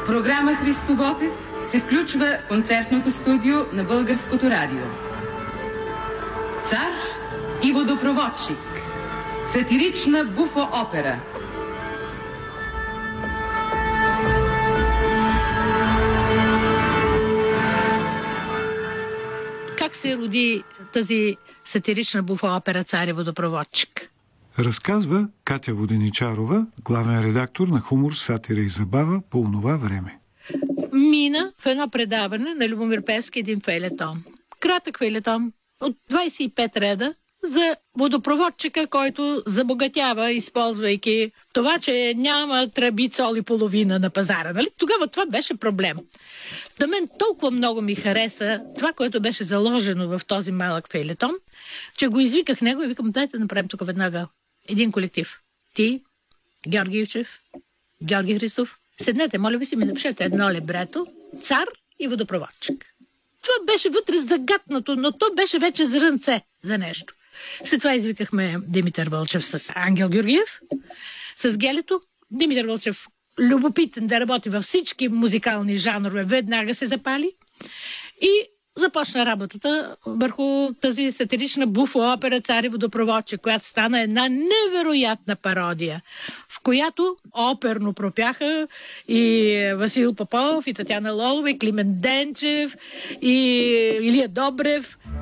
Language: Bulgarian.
програма Христо Ботев се включва концертното студио на Българското радио. Цар и водопроводчик. Сатирична буфо-опера. Как се роди тази сатирична буфо-опера "Цар и водопроводчик"? Разказва Катя Воденичарова, главен редактор на "Хумор, сатира и забава" по онова време. Мина в едно предаване на Любомир Певски един фейлетон. Кратък фейлетон от 25 реда за водопроводчика, който забогатява, използвайки това, че няма тръби цол и половина на пазара. Нали? Тогава това беше проблем. На мен толкова много ми хареса това, което беше заложено в този малък фейлетон, че го извиках него и викам: дайте да направим тук веднага един колектив. Ти, Георги Ивчев, Георги Христов, седнете, моля ви си, ми напишете едно либрето, "Цар и водопроводчик". Това беше вътре загатнато, но то беше вече зрънце за нещо. След това извикахме Димитър Вълчев с Ангел Георгиев, с Гелето. Димитър Вълчев, любопитен да работи във всички музикални жанрове, веднага се запали и започна работата върху тази сатирична буфо-опера "Цар и водопроводчик", която стана една невероятна пародия, в която оперно пропяха и Васил Попов, и Татяна Лолова, и Климент Денчев, и Илия Добрев.